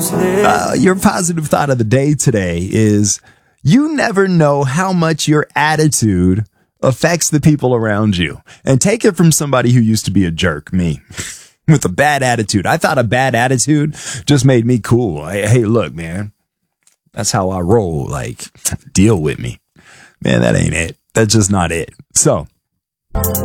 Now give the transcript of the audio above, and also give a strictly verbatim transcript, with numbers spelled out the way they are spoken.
Uh, your positive thought of the day today is you never know how much your attitude affects the people around you. And take it from somebody who used to be a jerk, me, with a bad attitude. I thought a bad attitude just made me cool. Hey, hey, look, man, that's how I roll. Like, deal with me. Man, that ain't it. That's just not it. So